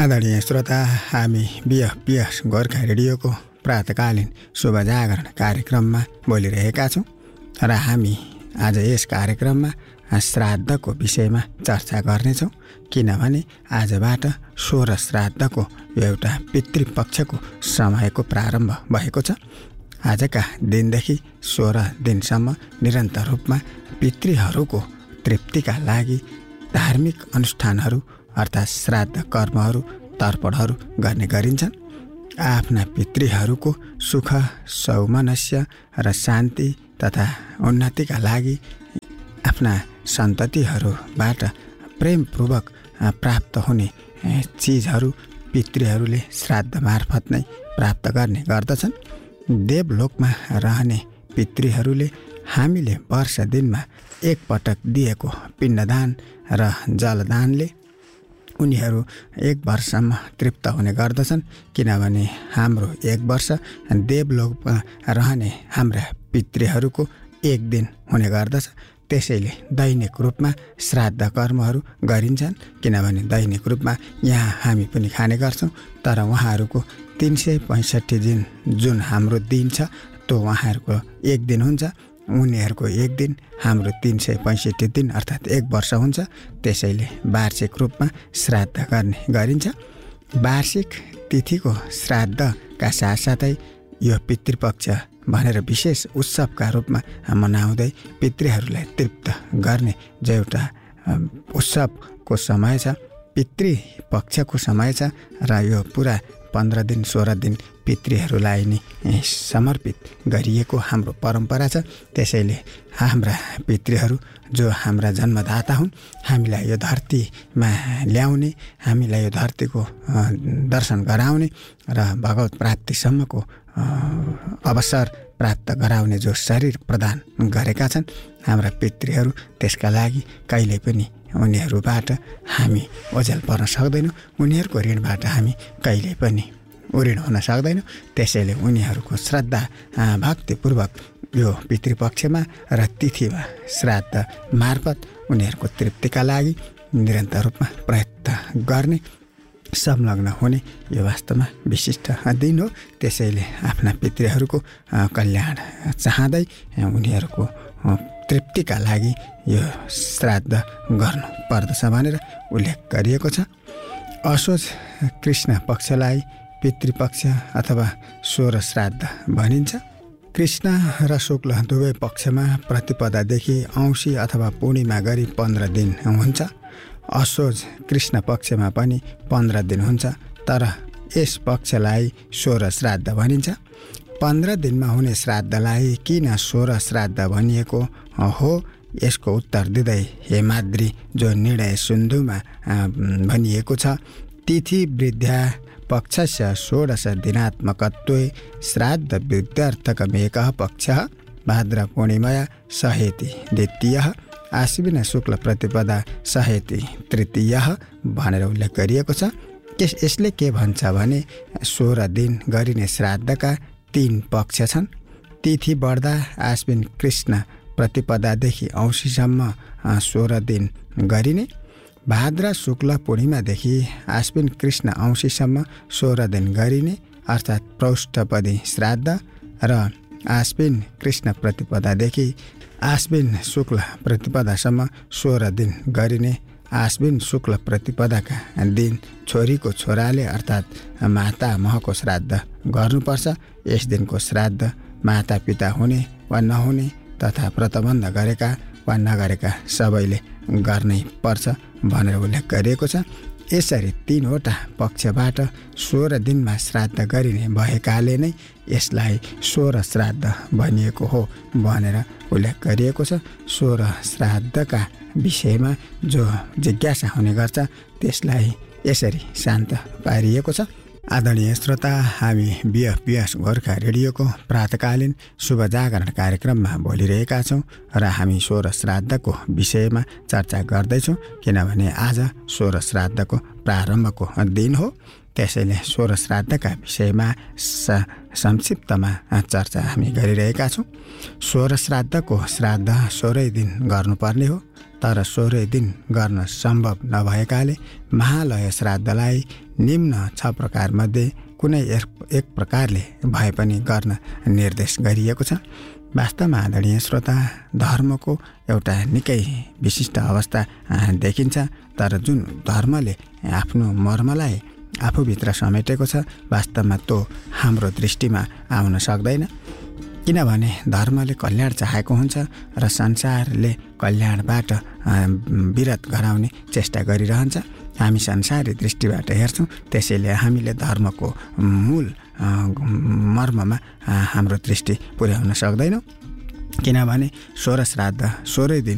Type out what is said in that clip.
आदरणीय श्रोता, हामी बिएफपिएस गोर्खा रेडियोको प्रातकालीन शुभ जागरण कार्यक्रममा बोलिरहेका छौँ र हामी आज यस कार्यक्रममा श्राद्धको विषयमा चर्चा गर्नेछौँ। किनभने आजबाट सोह्र श्राद्धको एउटा पितृपक्षको समयको प्रारम्भ भएको छ। आजका दिनदेखि 16 दिनसम्म निरन्तर रूपमा पितृहरूको तृप्तिका लागि धार्मिक अनुष्ठानहरू अर्थात् श्राद्ध कर्महरू तर्पणहरू गर्ने गरिन्छन्। आफ्ना पितृहरूको सुख सौमनस्य र शान्ति तथा उन्नतिका लागि आफ्ना सन्ततिहरूबाट प्रेमपूर्वक प्राप्त हुने चिजहरू पितृहरूले श्राद्ध मार्फत नै प्राप्त गर्ने गर्दछन्। देवलोकमा रहने पितृहरूले हामीले वर्ष दिनमा एकपटक दिएको पिण्डदान र जलदानले उनीहरू एक वर्षसम्म तृप्त हुने गर्दछन्। किनभने हाम्रो एक वर्ष देवलोकमा रहने हाम्रा पितृहरूको एक दिन हुने गर्दछ। त्यसैले दैनिक रूपमा श्राद्ध कर्महरू गरिन्छन्। किनभने दैनिक रूपमा यहाँ हामी पनि खाने गर्छौँ, तर उहाँहरूको 365 दिन जुन हाम्रो दिन छ त्यो उहाँहरूको एक दिन हुन्छ। उनीहरूको एक दिन हाम्रो 365 दिन अर्थात् एक वर्ष हुन्छ। त्यसैले वार्षिक रूपमा श्राद्ध गर्ने गरिन्छ। वार्षिक तिथिको श्राद्धका साथसाथै यो पितृपक्ष भनेर विशेष उत्सवका रूपमा मनाउँदै पितृहरूलाई तृप्त गर्ने जो एउटा उत्सवको समय छ, पितृपक्षको समय छ र यो पुरा 15 दिन 16 दिन पितृहरूलाई नै समर्पित गरिएको हाम्रो परम्परा छ। त्यसैले हाम्रा पितृहरू जो हाम्रा जन्मदाता हुन्, हामीलाई यो धरतीमा ल्याउने, हामीलाई यो धरतीको दर्शन गराउने र भगवत प्राप्तिसम्मको अवसर प्राप्त गराउने जो शरीर प्रदान गरेका छन् हाम्रा पितृहरू, त्यसका लागि कहिले पनि उनीहरूबाट हामी ओझेल पर्न सक्दैनौँ। उनीहरूको ऋणबाट हामी कहिले पनि उऋण हुन सक्दैनौँ। त्यसैले उनीहरूको श्रद्धा भक्तिपूर्वक यो पितृपक्षमा र तिथिमा श्राद्ध मार्फत उनीहरूको तृप्तिका लागि निरन्तर रूपमा प्रयत्न गर्ने संलग्न हुने यो वास्तवमा विशिष्ट दिन हो। त्यसैले आफ्ना पितृहरूको कल्याण चाहँदै उनीहरूको तृप्तिका लागि यो श्राद्ध गर्नु पर्दछ भनेर उल्लेख गरिएको छ। असोज कृष्ण पक्षलाई पितृपक्ष अथवा सोह्र श्राद्ध भनिन्छ। कृष्ण र शुक्ल दुवै पक्षमा प्रतिपदादेखि औँसी अथवा पूर्णिमा गरी 15 दिन हुन्छ। असोज कृष्ण पक्षमा पनि 15 दिन हुन्छ, तर यस पक्षलाई सोह्र श्राद्ध भनिन्छ। 15 दिनमा हुने श्राद्धलाई किन सोह्र श्राद्ध भनिएको हो, यसको उत्तर दिँदै हेमाद्री जो निर्णय सिन्धुमा भनिएको छ, तिथि वृद्ध्या पक्षस्य षोडश दिनात्मकत्वे श्राद्ध वृद्ध्यर्थकमेकः पक्षः भाद्र पूर्णिमया सहेति द्वितीयः आश्विन शुक्ल प्रतिपदा सहेति तृतीयः भनेर उल्लेख गरिएको छ। यसले के भन्छ भने 16 दिन गरिने श्राद्धका 3 पक्ष छन्। तिथि बढ्दा आश्विन कृष्ण प्रतिपदादेखि औँसीसम्म 16 दिन गरिने, भाद्र शुक्ल पूर्णिमादेखि आश्विन कृष्ण औँसीसम्म 16 दिन गरिने अर्थात् प्रौष्ठपदी श्राद्ध, र आश्विन कृष्ण प्रतिपदादेखि आश्विन शुक्ल प्रतिपदासम्म 16 दिन गरिने। आश्विन शुक्ल प्रतिपदाका दिन छोरीको छोराले अर्थात् माता महको श्राद्ध गर्नुपर्छ। यस दिनको श्राद्ध माता पिता हुने वा नहुने तथा व्रतबन्ध गरेका वा नगरेका सबैले गर्नै पर्छ भनेर उल्लेख गरिएको छ। यसरी 3वटा पक्षबाट 16 दिनमा श्राद्ध गरिने भएकाले नै यसलाई सोह्र श्राद्ध भनिएको हो भनेर उल्लेख गरिएको छ। सोह्र श्राद्धका विषयमा जो जिज्ञासा हुने गर्छ त्यसलाई यसरी शान्त पारिएको छ। आदरणीय श्रोता, हामी बिएफपिएस गोर्खा रेडियोको प्रातकालीन शुभ जागरण कार्यक्रममा बोलिरहेका छौँ र हामी सोह्र श्राद्धको विषयमा चर्चा गर्दैछौँ। किनभने आज सोह्र श्राद्धको प्रारम्भको दिन हो। त्यसैले सोह्र श्राद्धका विषयमा संक्षिप्तमा चर्चा हामी गरिरहेका छौँ। सोह्र श्राद्धको श्राद्ध 16 दिन गर्नुपर्ने हो, तर 16 दिन गर्न सम्भव नभएकाले महालय श्राद्धलाई निम्न 6 प्रकारमध्ये कुनै एक प्रकारले भए पनि गर्न निर्देश गरिएको छ। वास्तवमा आदरणीय श्रोता, धर्मको एउटा निकै विशिष्ट अवस्था देखिन्छ, तर जुन धर्मले आफ्नो मर्मलाई आफूभित्र समेटेको छ वास्तवमा त्यो हाम्रो दृष्टिमा आउन सक्दैन। किनभने धर्मले कल्याण चाहेको हुन्छ र संसारले कल्याणबाट विरत गराउने चेष्टा गरिरहन्छ। हामी संसारी दृष्टिबाट हेर्छौँ, त्यसैले हामीले धर्मको मूल मर्ममा हाम्रो दृष्टि पुर्याउन सक्दैनौँ। किनभने 16 श्राद्ध 16 दिन